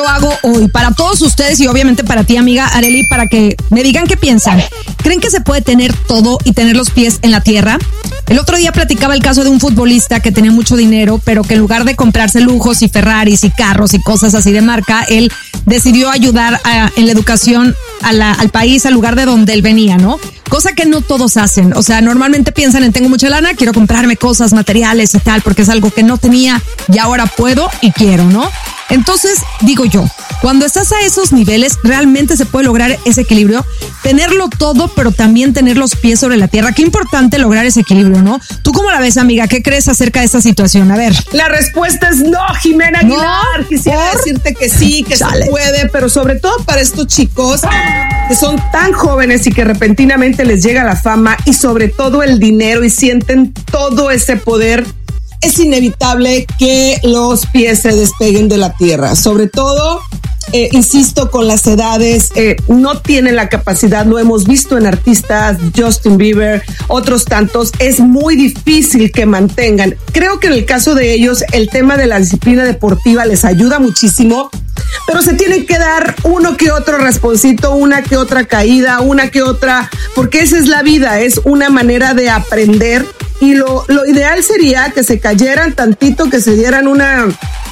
hago hoy para todos ustedes y obviamente para ti, amiga Arely, para que me digan qué piensan. ¿Creen que se puede tener todo y tener los pies en la tierra? El otro día platicaba el caso de un futbolista que tenía mucho dinero, pero que en lugar de comprarse lujos y Ferraris y carros y cosas así de marca, él decidió ayudar en la educación al país, al lugar de donde él venía, ¿no? Cosa que no todos hacen. O sea, normalmente piensan en tengo mucha lana, quiero comprarme cosas, materiales y tal, porque es algo que no tenía y ahora puedo y quiero, ¿no? Entonces, digo yo, cuando estás a esos niveles, realmente se puede lograr ese equilibrio, tenerlo todo, pero también tener los pies sobre la tierra. Qué importante lograr ese equilibrio, ¿no? ¿Tú cómo la ves, amiga? ¿Qué crees acerca de esta situación? A ver. La respuesta es no, Jimena Aguilar. Quisiera decirte que sí, que se puede, pero sobre todo para estos chicos que son tan jóvenes y que repentinamente les llega la fama y sobre todo el dinero y sienten todo ese poder, es inevitable que los pies se despeguen de la tierra. Sobre todo, insisto, con las edades, no tienen la capacidad, lo hemos visto en artistas, Justin Bieber, otros tantos, es muy difícil que mantengan. Creo que en el caso de ellos, el tema de la disciplina deportiva les ayuda muchísimo, pero se tienen que dar uno que otro rasponcito, una que otra caída, una que otra, porque esa es la vida, es una manera de aprender. Y lo ideal sería que se cayeran tantito, que se dieran una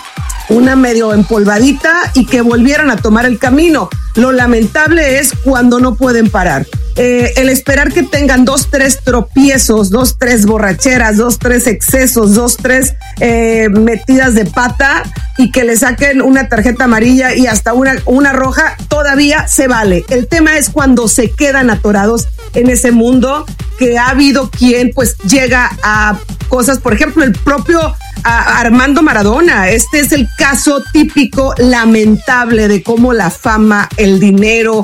medio empolvadita y que volvieran a tomar el camino. Lo lamentable es cuando no pueden parar. El esperar que tengan 2, 3 tropiezos, 2, 3 borracheras, 2, 3 excesos, 2, 3 metidas de pata y que le saquen una tarjeta amarilla y hasta una roja, todavía se vale. El tema es cuando se quedan atorados en ese mundo, que ha habido quien pues llega a cosas, por ejemplo, el propio Armando Maradona. Este es el caso típico, lamentable, de cómo la fama, el dinero,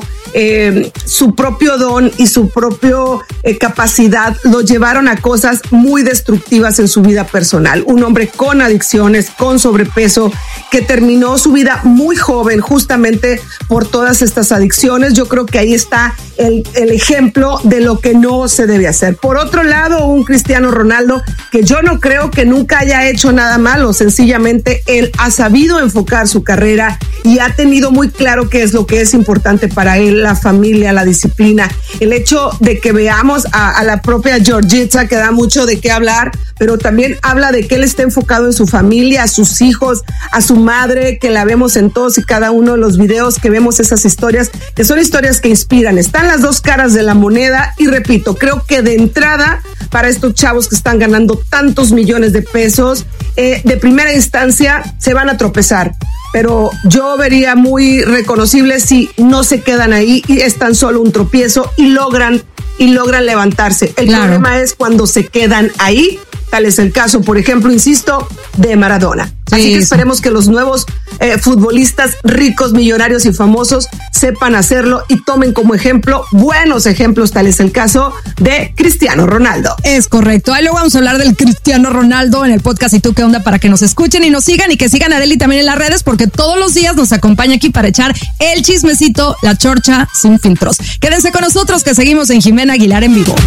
su propio don y su propio capacidad lo llevaron a cosas muy destructivas en su vida personal. Un hombre con adicciones, con sobrepeso, que terminó su vida muy joven justamente por todas estas adicciones. Yo creo que ahí está el ejemplo de lo que no se debe hacer. Por otro lado, un Cristiano Ronaldo que yo no creo que nunca haya hecho nada malo, sencillamente él ha sabido enfocar su carrera y ha tenido muy claro qué es lo que es importante para él, la familia, la disciplina. El hecho de que veamos a la propia Georgina, que da mucho de qué hablar, pero también habla de que él está enfocado en su familia, a sus hijos, a su madre, que la vemos en todos y cada uno de los videos, que vemos esas historias, que son historias que inspiran. Están las dos caras de la moneda y repito, creo que de entrada, para estos chavos que están ganando tantos millones de pesos, de primera instancia se van a tropezar, pero yo vería muy reconocible si no se quedan ahí y es tan solo un tropiezo y logran levantarse. El problema es cuando se quedan ahí. Tal es el caso, por ejemplo, insisto, de Maradona. Así que esperemos que los nuevos futbolistas ricos, millonarios y famosos sepan hacerlo y tomen como ejemplo buenos ejemplos. Tal es el caso de Cristiano Ronaldo. Es correcto. Ahí luego vamos a hablar del Cristiano Ronaldo en el podcast ¿Y tú qué onda? Para que nos escuchen y nos sigan y que sigan a Arely también en las redes, porque todos los días nos acompaña aquí para echar el chismecito, la chorcha sin filtros. Quédense con nosotros que seguimos en Jimena Aguilar en vivo.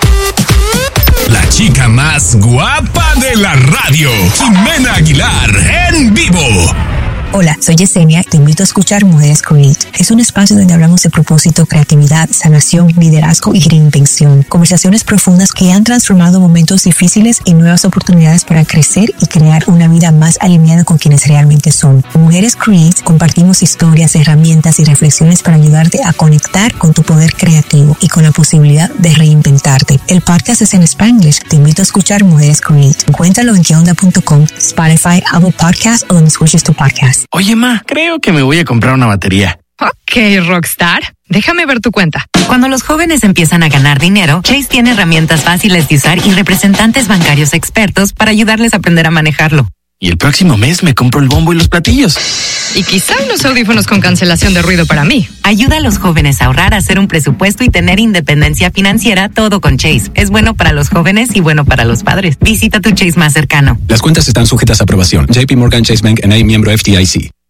La chica más guapa de la radio, Jimena Aguilar en vivo. Hola, soy Yesenia y te invito a escuchar Mujeres Create. Es un espacio donde hablamos de propósito, creatividad, sanación, liderazgo y reinvención. Conversaciones profundas que han transformado momentos difíciles en nuevas oportunidades para crecer y crear una vida más alineada con quienes realmente son. En Mujeres Create compartimos historias, herramientas y reflexiones para ayudarte a conectar con tu poder creativo y con la posibilidad de reinventarte. El podcast es en Spanglish. Te invito a escuchar Mujeres Create. Encuéntralo en queonda.com, Spotify, Apple Podcasts o donde escuches tu podcast. Oye, ma, creo que me voy a comprar una batería. Ok, Rockstar. Déjame ver tu cuenta. Cuando los jóvenes empiezan a ganar dinero, Chase tiene herramientas fáciles de usar y representantes bancarios expertos para ayudarles a aprender a manejarlo. Y el próximo mes me compro el bombo y los platillos. Y quizá unos audífonos con cancelación de ruido para mí. Ayuda a los jóvenes a ahorrar, a hacer un presupuesto y tener independencia financiera, todo con Chase. Es bueno para los jóvenes y bueno para los padres. Visita tu Chase más cercano. Las cuentas están sujetas a aprobación. JP Morgan Chase Bank N.A. miembro FDIC.